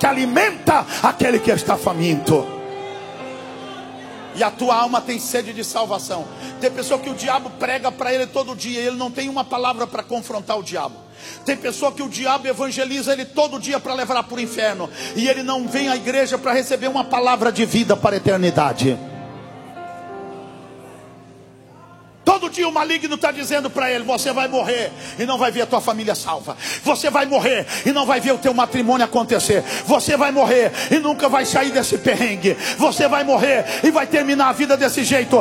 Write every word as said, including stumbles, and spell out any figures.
porque alimenta aquele que está faminto. E a tua alma tem sede de salvação. Tem pessoa que o diabo prega para ele todo dia, ele não tem uma palavra para confrontar o diabo. Tem pessoa que o diabo evangeliza ele todo dia para levar para o inferno, e ele não vem à igreja para receber uma palavra de vida para a eternidade. Todo dia o maligno está dizendo para ele: você vai morrer e não vai ver a tua família salva. Você vai morrer e não vai ver o teu matrimônio acontecer. Você vai morrer e nunca vai sair desse perrengue. Você vai morrer e vai terminar a vida desse jeito.